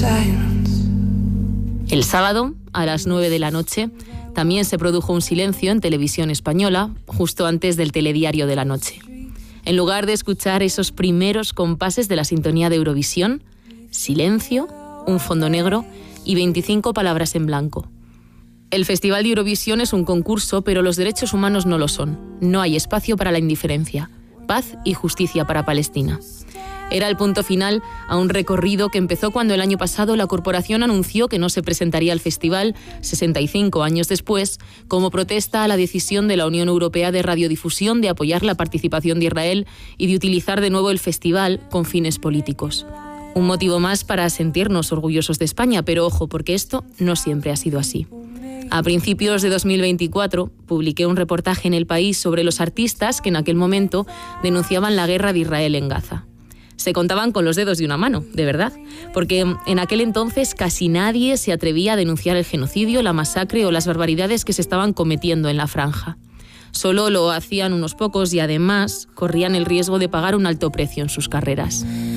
El sábado, a las 9 de la noche, también se produjo un silencio en Televisión Española, justo antes del telediario de la noche. En lugar de escuchar esos primeros compases de la sintonía de Eurovisión, silencio, un fondo negro y 25 palabras en blanco. El Festival de Eurovisión es un concurso, pero los derechos humanos no lo son. No hay espacio para la indiferencia. Paz y justicia para Palestina. Era el punto final a un recorrido que empezó cuando el año pasado la corporación anunció que no se presentaría al festival, 65 años después, como protesta a la decisión de la Unión Europea de Radiodifusión de apoyar la participación de Israel y de utilizar de nuevo el festival con fines políticos. Un motivo más para sentirnos orgullosos de España, pero ojo, porque esto no siempre ha sido así. A principios de 2024 publiqué un reportaje en El País sobre los artistas que en aquel momento denunciaban la guerra de Israel en Gaza. Se contaban con los dedos de una mano, de verdad, porque en aquel entonces casi nadie se atrevía a denunciar el genocidio, la masacre o las barbaridades que se estaban cometiendo en la franja. Solo lo hacían unos pocos y además corrían el riesgo de pagar un alto precio en sus carreras.